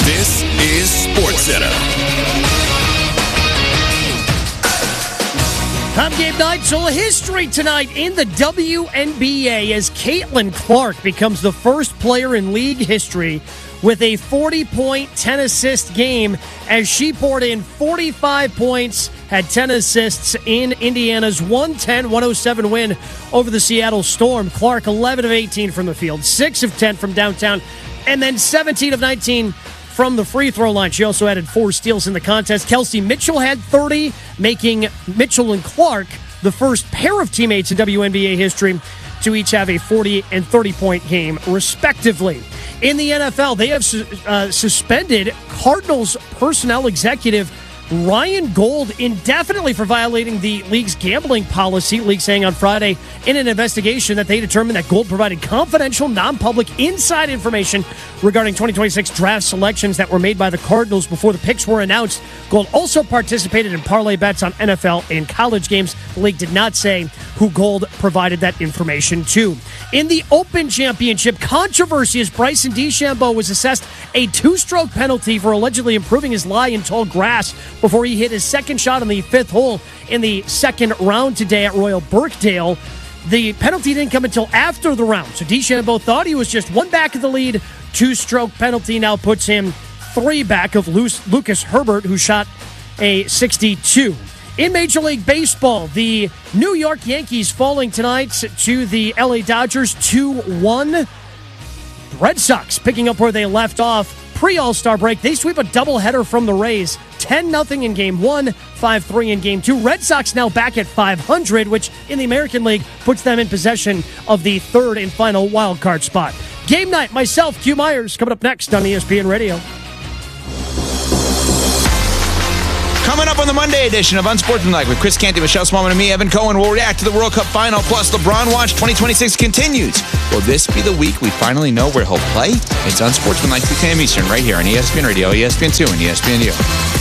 This is SportsCenter. Time game night, so history tonight in the WNBA as Caitlin Clark becomes the first player in league history with a 40-point, 10-assist game as she poured in 45 points, had 10 assists in Indiana's 110-107 win over the Seattle Storm. Clark, 11 of 18 from the field, 6 of 10 from downtown, and then 17 of 19 from the free throw line. She also added 4 steals in the contest. Kelsey Mitchell had 30, making Mitchell and Clark the first pair of teammates in WNBA history to each have a 40 and 30-point game, respectively. In the NFL, they have suspended Cardinals personnel executive Ryan Gold indefinitely for violating the league's gambling policy. League saying on Friday in an investigation that they determined that Gold provided confidential, non-public, inside information regarding 2026 draft selections that were made by the Cardinals before the picks were announced. Gold also participated in parlay bets on NFL and college games. The league did not say who Gold provided that information to. In the Open Championship, controversy as Bryson DeChambeau was assessed a 2-stroke penalty for allegedly improving his lie in tall grass before he hit his second shot on the 5th hole in the second round today at Royal Birkdale. The penalty didn't come until after the round, so DeChambeau thought he was just 1 back of the lead. 2-stroke penalty now puts him 3 back of Lucas Herbert, who shot a 62. In Major League Baseball, the New York Yankees falling tonight to the LA Dodgers 2-1. The Red Sox picking up where they left off pre-All-Star break. They sweep a doubleheader from the Rays, 10-0 in Game 1, 5-3 in Game 2. Red Sox now back at 500, which in the American League puts them in possession of the 3rd and final wild card spot. Game night, myself, Q Myers, coming up next on ESPN Radio. Coming up on the Monday edition of Unsportsmanlike with Chris Canty, Michelle Smallman, and me, Evan Cohen, we'll react to the World Cup final, plus LeBron Watch 2026 continues. Will this be the week we finally know where he'll play? It's Unsportsmanlike 2 p.m. Eastern right here on ESPN Radio, ESPN2, and ESPNU.